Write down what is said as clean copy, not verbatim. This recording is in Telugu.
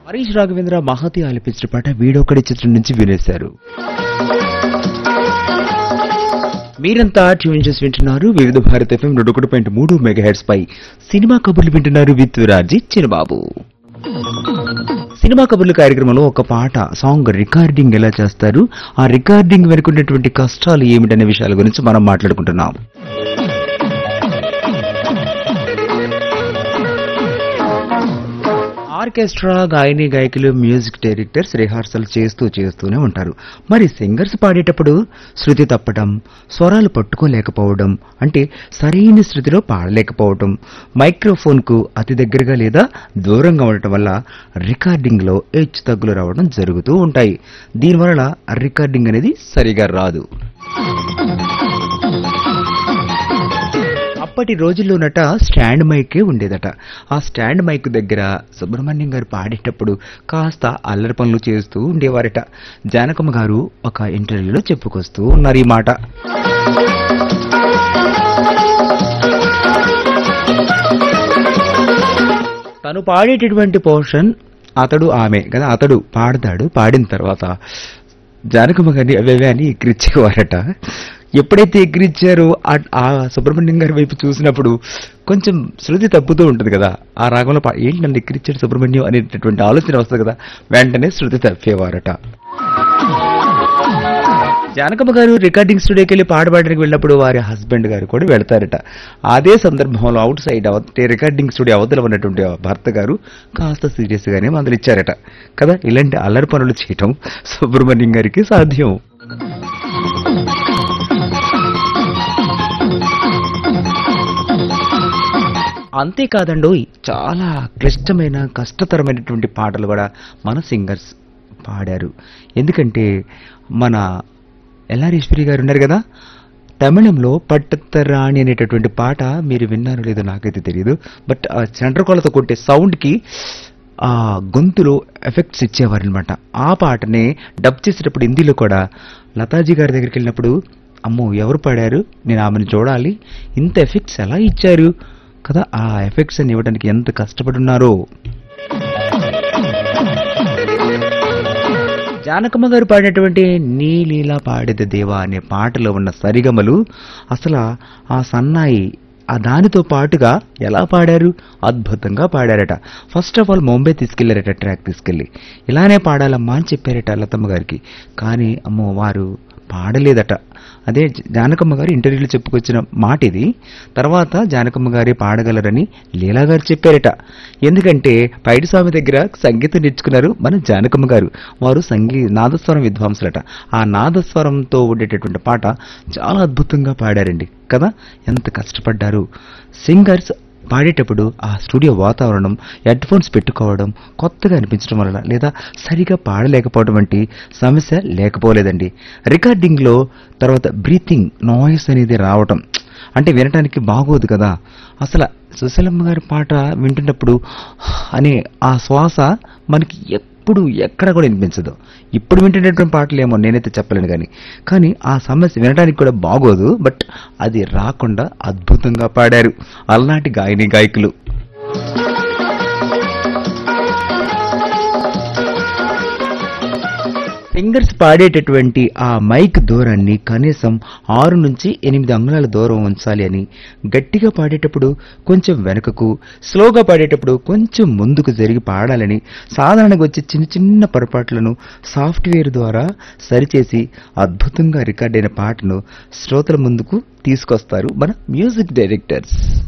హరీష్ రాఘవేంద్ర మహతి ఆలపించిన పాట వీడొకడి చిత్రం నుంచి వినేశారు. మీరంతా ట్యూన్ చేసి వింటున్నారు వివిధ భారత్ FM 101.3 మెగాహెర్ట్జ్ పై సినిమా కబుర్లు వింటున్నారు విత్ రాజీ చిన్నబాబు. సినిమా కబుర్లు కార్యక్రమంలో ఒక పాట సాంగ్ రికార్డింగ్ ఎలా చేస్తారు, ఆ రికార్డింగ్ వెనుకున్నటువంటి కష్టాలు ఏమిటనే విషయాల గురించి మనం మాట్లాడుకుంటున్నాం. ఆర్కెస్ట్రా గాయని గాయకులు మ్యూజిక్ డైరెక్టర్స్ రిహార్సల్ చేస్తూనే ఉంటారు. మరి సింగర్స్ పాడేటప్పుడు శృతి తప్పడం, స్వరాలు పట్టుకోలేకపోవడం, అంటే సరైన శృతిలో పాడలేకపోవడం, మైక్రోఫోన్ కు అతి దగ్గరగా లేదా దూరంగా ఉండటం వల్ల రికార్డింగ్ లో హెచ్చు తగ్గులు రావడం జరుగుతూ ఉంటాయి. దీనివల్ల రికార్డింగ్ అనేది సరిగా రాదు. అప్పటి రోజుల్లోనట స్టాండ్ మైకే ఉండేదట. ఆ స్టాండ్ మైక్ దగ్గర సుబ్రహ్మణ్యం గారు పాడేటప్పుడు కాస్త అల్లరి పనులు చేస్తూ ఉండేవారట. జానకమ్మ గారు ఒక ఇంటర్వ్యూలో చెప్పుకొస్తూ ఉన్నారు ఈ మాట. తను పాడేటటువంటి పోర్షన్ అతడు ఆమె కదా, అతడు పాడతాడు. పాడిన తర్వాత జానకమ్మ గారిని అవే అని ఎక్కిరిచ్చేవారట. ఎప్పుడైతే ఎక్కిరిచ్చారో ఆ సుబ్రహ్మణ్యం గారి వైపు చూసినప్పుడు కొంచెం శృతి తప్పుతూ ఉంటుంది కదా, ఆ రాగంలో ఏంటి నన్ను ఎక్కిరిచ్చాడు సుబ్రహ్మణ్యం అనేటటువంటి ఆలోచన వస్తుంది కదా, వెంటనే శృతి తప్పేవారట. జానకమ్మ గారు రికార్డింగ్ స్టూడియోకి వెళ్ళి పాడడానికి వెళ్ళినప్పుడు వారి హస్బెండ్ గారు కూడా వెళ్తారట. అదే సందర్భంలో అవుట్ సైడ్ రికార్డింగ్ స్టూడియో అవతల ఉన్నటువంటి భర్త గారు కాస్త సీరియస్ గానే మందలిచ్చారట కదా. ఇలాంటి అల్లరి పనులు చేయటం సుబ్రహ్మణ్యం గారికి సాధ్యం. అంతేకాదండో, చాలా క్లిష్టమైన కష్టతరమైనటువంటి పాటలు కూడా మన సింగర్స్ పాడారు. ఎందుకంటే మన ఎల్ఆర్ గారు ఉన్నారు కదా, తమిళంలో పట్టత్తరాణి అనేటటువంటి పాట మీరు విన్నారో లేదో నాకైతే తెలియదు. బట్ ఆ చండ్రకోలతో కొట్టే సౌండ్కి ఆ గొంతులో ఎఫెక్ట్స్ ఇచ్చేవారనమాట. ఆ పాటనే డబ్ చేసేటప్పుడు హిందీలో కూడా లతాజీ గారి దగ్గరికి వెళ్ళినప్పుడు, అమ్మో ఎవరు పాడారు, నేను ఆమెను చూడాలి, ఇంత ఎఫెక్ట్స్ ఎలా ఇచ్చారు కదా, ఆ ఎఫెక్ట్స్ అని ఇవ్వడానికి ఎంత కష్టపడున్నారో. జానకమ్మ గారు పాడినటువంటి నీ లీలా పాడేది దేవా అనే పాటలో ఉన్న సరిగమలు, అసలు ఆ సన్నాయి ఆ దానితో పాటుగా ఎలా పాడారు, అద్భుతంగా పాడారట. First of all Mumbai తీసుకెళ్లారట, track తీసుకెళ్లి ఇలానే పాడాలమ్మా అని చెప్పారట లతమ్మ గారికి. కానీ అమ్మో వారు పాడలేదట. అదే జానకమ్మ గారు ఇంటర్వ్యూలో చెప్పుకొచ్చిన మాట ఇది. తర్వాత జానకమ్మ గారే పాడగలరని లీలా గారు చెప్పారట. ఎందుకంటే పైడి స్వామి దగ్గర సంగీతం నేర్చుకున్నారు మన జానకమ్మ గారు. వారు నాదస్వరం విద్వాంసులట. ఆ నాదస్వరంతో ఉండేటటువంటి పాట చాలా అద్భుతంగా పాడారండి కదా. ఎంత కష్టపడ్డారు సింగర్స్ పాడేటప్పుడు. ఆ స్టూడియో వాతావరణం, హెడ్ ఫోన్స్ పెట్టుకోవడం కొత్తగా అనిపించడం వల్ల, లేదా సరిగా పాడలేకపోవడం వంటి సమస్య లేకపోలేదండి. రికార్డింగ్లో తర్వాత బ్రీతింగ్ నాయిస్ అనేది రావటం అంటే వినటానికి బాగోదు కదా. అసలు సుశీలమ్మ గారి పాట వింటున్నప్పుడు అనే ఆ శ్వాస మనకి ఎప్పుడు ఎక్కడ కూడా వినిపించదు. ఇప్పుడు వింటున్నటువంటి పాటలు ఏమో నేనైతే చెప్పలేను కానీ ఆ సమస్య వినడానికి కూడా బాగోదు. బట్ అది రాకుండా అద్భుతంగా పాడారు అలాంటి గాయని గాయకులు. సింగర్స్ పాడేటటువంటి ఆ మైక్ దూరాన్ని కనీసం 6 నుంచి 8 అంగుళాల దూరం ఉంచాలి అని, గట్టిగా పాడేటప్పుడు కొంచెం వెనుకకు, స్లోగా పాడేటప్పుడు కొంచెం ముందుకు జరిగి పాడాలని సాధారణంగా వచ్చే చిన్న చిన్న పొరపాట్లను సాఫ్ట్వేర్ ద్వారా సరిచేసి అద్భుతంగా రికార్డైన పాటను శ్రోతల ముందుకు తీసుకొస్తారు మన మ్యూజిక్ డైరెక్టర్స్.